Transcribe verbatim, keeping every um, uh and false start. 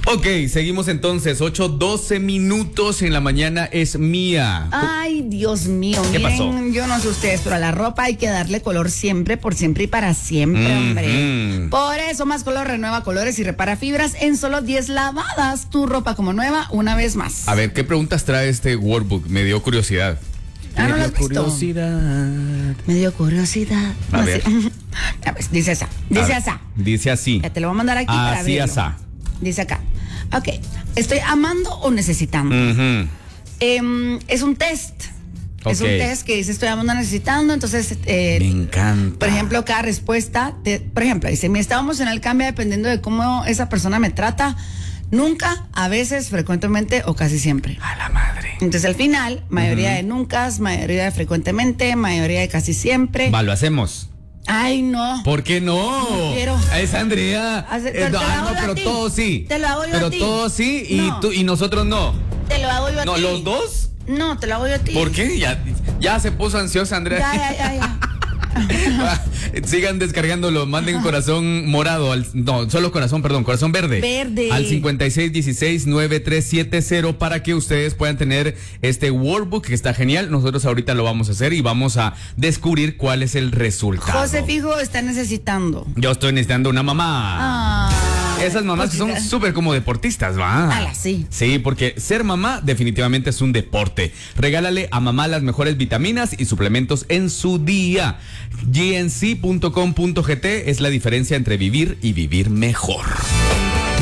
Ok, seguimos entonces. ocho doce minutos en la mañana es mía. Ay, Dios mío. ¿Qué miren, pasó? Yo no sé ustedes, pero a la ropa hay que darle color siempre, por siempre y para siempre, Mm-hmm. hombre. Por eso Más Color renueva colores y repara fibras en solo diez lavadas. Tu ropa como nueva una vez más. A ver, ¿qué preguntas trae este workbook? Me dio curiosidad. Ah, ¿no lo Me has dio visto? curiosidad. Me dio curiosidad. A No ver. sé. A ver, dice esa. A Dice ver, esa. Dice así. Ya te lo voy a mandar aquí para Así, verlo. asá. Dice acá. Ok. ¿Estoy amando o necesitando? Ujú. Em, es un test. Es un Ok. test que dice estoy amando o necesitando. Entonces, eh, Me encanta. por ejemplo, cada respuesta, te- por ejemplo, dice, mi estado emocional cambia dependiendo de cómo esa persona me trata. Nunca, a veces, frecuentemente o casi siempre. A la madre. Entonces, al final, mayoría de nunca, mayoría de frecuentemente, mayoría de casi siempre. Va, lo hacemos. Ay, no. ¿Por qué no? No quiero. Es Andrea. Hace- Eh, te- te no, lo ah, hago no, yo a pero ti. todos sí. Te lo hago yo Pero a ti. todos sí y, No. tú, y nosotros no. Te lo hago yo a No, ti. ¿los dos? No, te lo hago yo a ti. ¿Por qué? Ya, ya se puso ansiosa, Andrea. Ya, ya, ya, ya. Sigan descargándolo, manden corazón morado, al, no, solo corazón, perdón, corazón verde. Verde. Al cincuenta y seis dieciséis noventa y tres setenta para que ustedes puedan tener este workbook que está genial. Nosotros ahorita lo vamos a hacer y vamos a descubrir cuál es el resultado. José Fijo está necesitando. Yo estoy necesitando una mamá. Ah. Esas mamás que son cositas. súper como deportistas, ¿va? Ala, sí. Sí, porque ser mamá definitivamente es un deporte. Regálale a mamá las mejores vitaminas y suplementos en su día. G N C punto com punto G T es la diferencia entre vivir y vivir mejor.